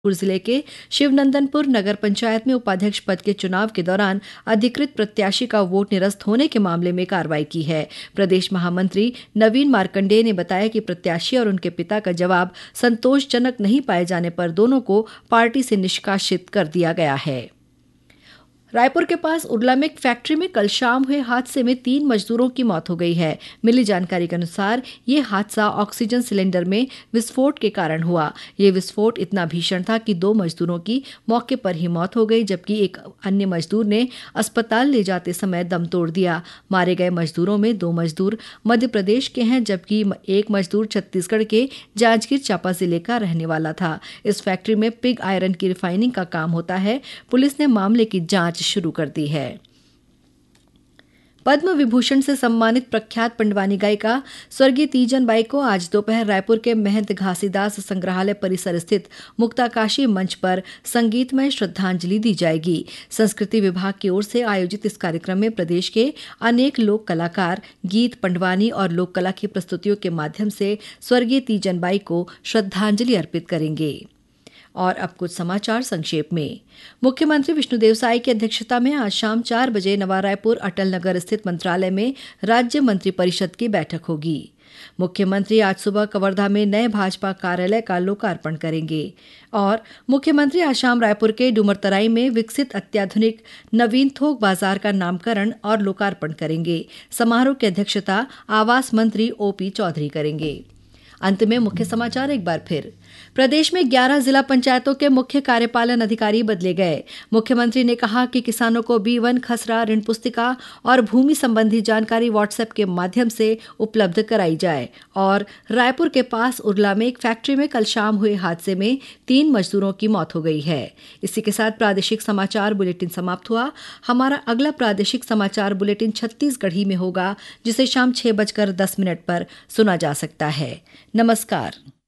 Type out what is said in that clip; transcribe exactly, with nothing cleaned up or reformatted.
रायपुर जिले के शिवनंदनपुर नगर पंचायत में उपाध्यक्ष पद के चुनाव के दौरान अधिकृत प्रत्याशी का वोट निरस्त होने के मामले में कार्रवाई की है। प्रदेश महामंत्री नवीन मार्कंडेय ने बताया कि प्रत्याशी और उनके पिता का जवाब संतोषजनक नहीं पाए जाने पर दोनों को पार्टी से निष्कासित कर दिया गया है। रायपुर के पास उरला में एक फैक्ट्री में कल शाम हुए हादसे में तीन मजदूरों की मौत हो गई है। मिली जानकारी के अनुसार ये हादसा ऑक्सीजन सिलेंडर में विस्फोट के कारण हुआ। ये विस्फोट इतना भीषण था कि दो मजदूरों की मौके पर ही मौत हो गई, जबकि एक अन्य मजदूर ने अस्पताल ले जाते समय दम तोड़ दिया। मारे गए मजदूरों में दो मजदूर मध्य प्रदेश के हैं, जबकि एक मजदूर छत्तीसगढ़ के जांजगीर चांपा जिले का रहने वाला था। इस फैक्ट्री में पिग आयरन की रिफाइनिंग का काम होता है। पुलिस ने मामले की जांच शुरू कर दी है। पद्म विभूषण से सम्मानित प्रख्यात पंडवानी गायिका स्वर्गीय तीजन बाई को आज दोपहर रायपुर के महंत घासीदास संग्रहालय परिसर स्थित मुक्ताकाशी मंच पर संगीतमय श्रद्धांजलि दी जाएगी। संस्कृति विभाग की ओर से आयोजित इस कार्यक्रम में प्रदेश के अनेक लोक कलाकार गीत, पंडवानी और लोक कला की प्रस्तुतियों के माध्यम से स्वर्गीय तीजन बाई को श्रद्धांजलि अर्पित करेंगे। और अब कुछ समाचार संक्षेप में। मुख्यमंत्री विष्णुदेव साय की अध्यक्षता में आज शाम चार बजे नवा रायपुर अटल नगर स्थित मंत्रालय में राज्य मंत्रिपरिषद की बैठक होगी। मुख्यमंत्री आज सुबह कवर्धा में नए भाजपा कार्यालय का लोकार्पण करेंगे और मुख्यमंत्री आज शाम रायपुर के डुमरतराई में विकसित अत्याधुनिक नवीन थोक बाजार का नामकरण और लोकार्पण करेंगे। समारोह की अध्यक्षता आवास मंत्री ओपी चौधरी करेंगे। अंत में मुख्य समाचार एक बार फिर। प्रदेश में ग्यारह जिला पंचायतों के मुख्य कार्यपालन अधिकारी बदले गए। मुख्यमंत्री ने कहा कि किसानों को बी वन खसरा ऋण पुस्तिका और भूमि संबंधी जानकारी व्हाट्सएप के माध्यम से उपलब्ध कराई जाए। और रायपुर के पास उरला में एक फैक्ट्री में कल शाम हुए हादसे में तीन मजदूरों की मौत हो गई है। इसी के साथ प्रादेशिक समाचार बुलेटिन समाप्त हुआ। हमारा अगला प्रादेशिक समाचार बुलेटिन छत्तीसगढ़ी में होगा, जिसे शाम छह बजकर दस मिनट पर सुना जा सकता है। नमस्कार।